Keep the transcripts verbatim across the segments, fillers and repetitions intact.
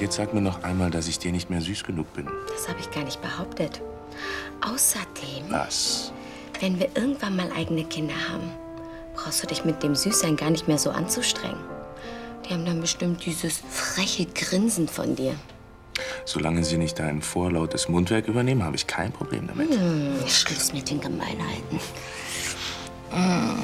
jetzt sag mir noch einmal, dass ich dir nicht mehr süß genug bin. Das habe ich gar nicht behauptet. Außerdem... Was? Wenn wir irgendwann mal eigene Kinder haben, brauchst du dich mit dem Süßsein gar nicht mehr so anzustrengen. Die haben dann bestimmt dieses freche Grinsen von dir. Solange sie nicht dein vorlautes Mundwerk übernehmen, habe ich kein Problem damit. Hm, Schluss mit den Gemeinheiten. Hm.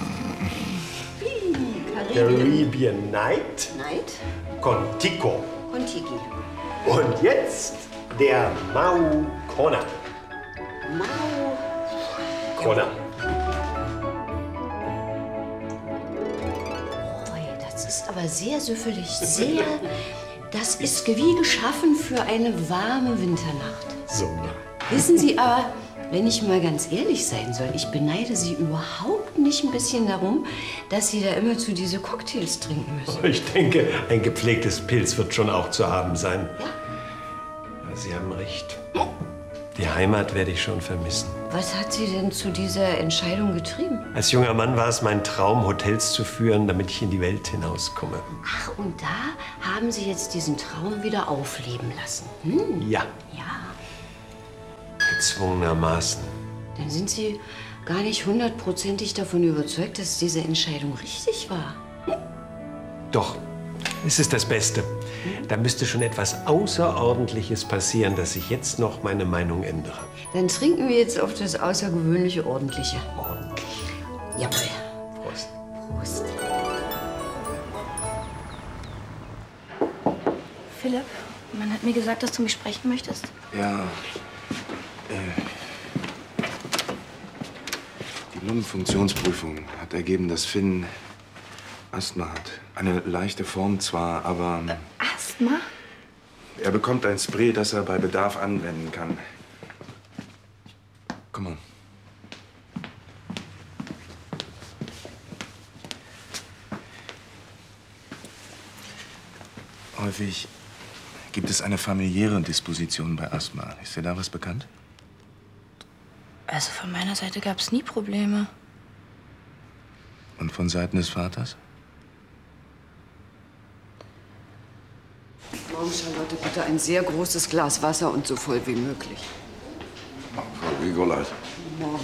Caribbean Night. Night. Contigo. Contiki. Und jetzt der Mau Corner. Mau. Corner. Oh, das ist aber sehr süffelig. Sehr. Das ist wie geschaffen für eine warme Winternacht. So, ja. Wissen Sie aber, wenn ich mal ganz ehrlich sein soll, ich beneide Sie überhaupt nicht ein bisschen darum, dass Sie da immer zu diese Cocktails trinken müssen. Ich denke, ein gepflegtes Pilz wird schon auch zu haben sein. Ja. Aber Sie haben recht. Die Heimat werde ich schon vermissen. Was hat Sie denn zu dieser Entscheidung getrieben? Als junger Mann war es mein Traum, Hotels zu führen, damit ich in die Welt hinauskomme. Ach, und da haben Sie jetzt diesen Traum wieder aufleben lassen. Hm? Ja. Ja. Gezwungenermaßen. Dann sind Sie gar nicht hundertprozentig davon überzeugt, dass diese Entscheidung richtig war. Doch, es ist das Beste. Da müsste schon etwas Außerordentliches passieren, dass ich jetzt noch meine Meinung ändere. Dann trinken wir jetzt auf das außergewöhnliche Ordentliche. Ordentlich. Jawohl. Prost. Prost. Philipp, man hat mir gesagt, dass du mich sprechen möchtest. Ja. Äh, die Lungenfunktionsprüfung hat ergeben, dass Finn Asthma hat. Eine leichte Form zwar, aber... Asthma? Er bekommt ein Spray, das er bei Bedarf anwenden kann. Komm mal. Häufig gibt es eine familiäre Disposition bei Asthma. Ist dir da was bekannt? Also von meiner Seite gab es nie Probleme. Und von Seiten des Vaters? Morgen, Charlotte, bitte ein sehr großes Glas Wasser und so voll wie möglich. Frau Rigoleit. Morgen.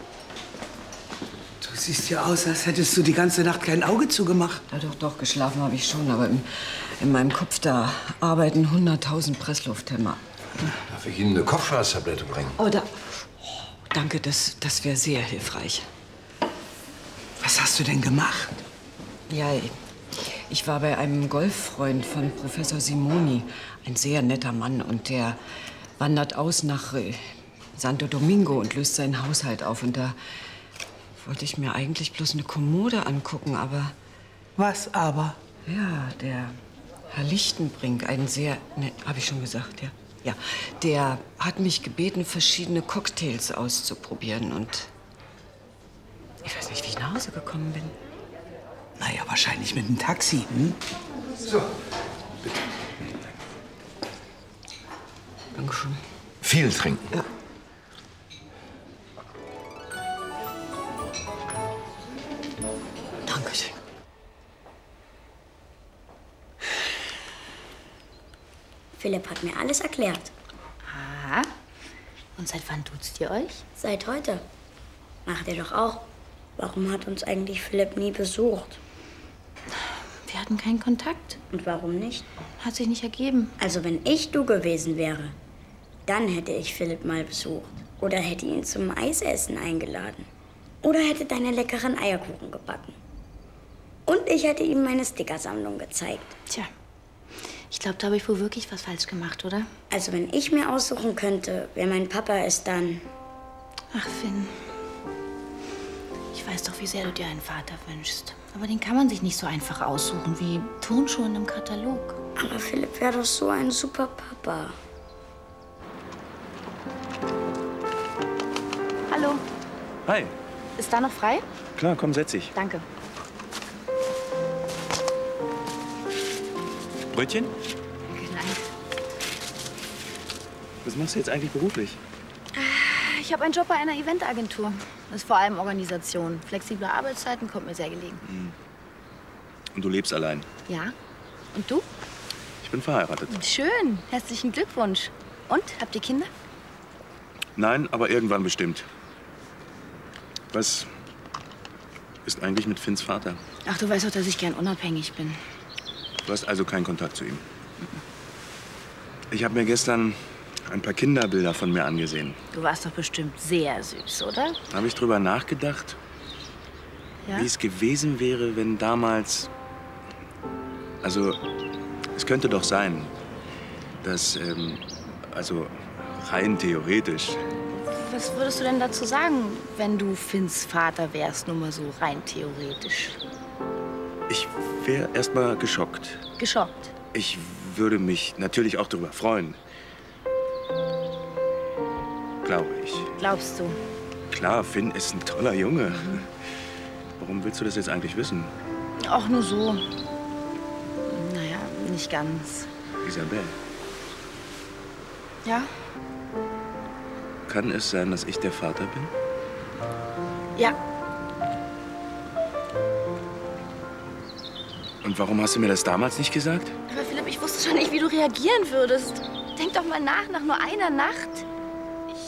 Du siehst ja aus, als hättest du die ganze Nacht kein Auge zugemacht. Ja, doch, doch, geschlafen habe ich schon, aber im, in meinem Kopf, da arbeiten hunderttausend Presslufthämmer. Darf ich Ihnen eine Kopfschmerztablette bringen? Oh, da, oh, danke, das, das wäre sehr hilfreich. Was hast du denn gemacht? Ja, ich war bei einem Golffreund von Professor Simoni. Ein sehr netter Mann. Und der wandert aus nach äh, Santo Domingo und löst seinen Haushalt auf. Und da wollte ich mir eigentlich bloß eine Kommode angucken, aber... Was aber? Ja, der Herr Lichtenbrink, ein sehr... Ne, habe ich schon gesagt, ja. Ja, der hat mich gebeten, verschiedene Cocktails auszuprobieren. Und ich weiß nicht, wie ich nach Hause gekommen bin. Naja, wahrscheinlich mit dem Taxi, hm? So, bitte. Dankeschön. Viel trinken. Ja. Dankeschön. Philipp hat mir alles erklärt. Aha. Und seit wann duzt ihr euch? Seit heute. Macht ihr doch auch. Warum hat uns eigentlich Philipp nie besucht? Wir hatten keinen Kontakt. Und warum nicht? Hat sich nicht ergeben. Also wenn ich du gewesen wäre, dann hätte ich Philipp mal besucht. Oder hätte ihn zum Eisessen eingeladen. Oder hätte deine leckeren Eierkuchen gebacken. Und ich hätte ihm meine Stickersammlung gezeigt. Tja, ich glaube, da habe ich wohl wirklich was falsch gemacht, oder? Also wenn ich mir aussuchen könnte, wer mein Papa ist, dann... Ach, Finn. Ich weiß doch, wie sehr du dir einen Vater wünschst. Aber den kann man sich nicht so einfach aussuchen wie Turnschuhe in einem Katalog. Aber Philipp wäre doch so ein super Papa. Hallo, Hi. ist da noch frei? Klar, komm, setz dich. Danke. Brötchen? Nein. Was machst du jetzt eigentlich beruflich? Ich habe einen Job bei einer Eventagentur. Das ist vor allem Organisation. Flexible Arbeitszeiten kommt mir sehr gelegen. Und du lebst allein? Ja. Und du? Ich Ich bin verheiratet. Schön. Herzlichen Glückwunsch. Und, habt ihr Kinder? Nein, aber irgendwann bestimmt. Was ist eigentlich mit Finns Vater? Ach, du weißt doch, dass ich gern unabhängig bin. Du hast also keinen Kontakt zu ihm? Ich habe mir gestern ein paar Kinderbilder von mir angesehen. Du warst doch bestimmt sehr süß, oder? Habe ich drüber nachgedacht, Ja? wie es gewesen wäre, wenn damals... Also, es könnte doch sein, dass, ähm, also rein theoretisch, Was würdest du denn dazu sagen, wenn du Finns Vater wärst, nur mal so rein theoretisch? ich wäre erst mal geschockt. Geschockt. Ich würde mich natürlich auch darüber freuen. Glaube ich. Glaubst du? Klar, Finn ist ein toller Junge. Warum willst du das jetzt eigentlich wissen, Auch nur so. Naja, nicht ganz. Isabel? Ja? Kann es sein, dass ich der Vater bin? Ja. Und warum hast du mir das damals nicht gesagt? Aber Philipp, ich wusste schon nicht, wie du reagieren würdest. Denk doch mal nach, nach nur einer Nacht.